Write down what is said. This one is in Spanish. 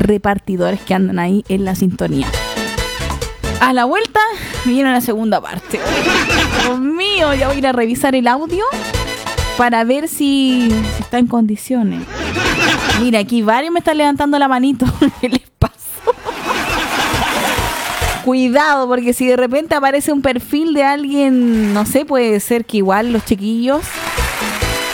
repartidores que andan ahí en la sintonía. A la vuelta viene la segunda parte. Dios mío, ya voy a ir a revisar el audio para ver si está en condiciones. Mira, aquí varios me están levantando la manito. ¿Qué les pasó? Cuidado, porque si de repente aparece un perfil de alguien, no sé, puede ser que igual los chiquillos